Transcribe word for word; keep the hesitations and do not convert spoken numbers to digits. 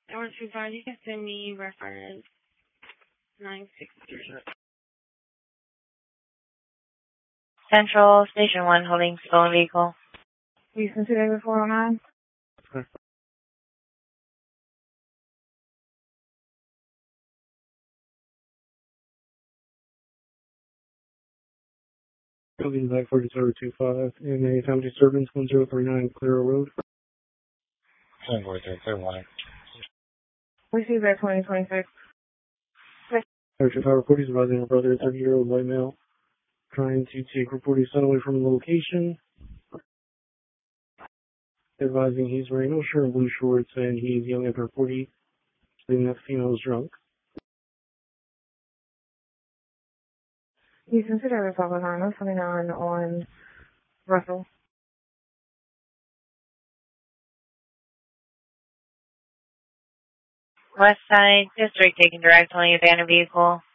I want to find you can send me reference nine six three. Central Station one holding stolen vehicle. Houston two eight four oh nine. Building back forty zero two five and a family disturbance one zero three nine Clear Road. ten forty-three, clear one. We see that twenty twenty-six. Search Power forty is advising a brother, thirty year old white male, trying to take reporting son away from the location. Advising he's wearing no shirt and blue shorts and he's young after forty, saying that female is drunk. Houston two eight four oh nine, twenty-nine on Russell. West Side District taking direct on the abandoned vehicle.